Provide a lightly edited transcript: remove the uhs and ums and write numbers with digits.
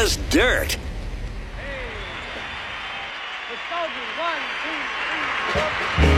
just dirt. Hey, let's go, 1, 2, 3, 4.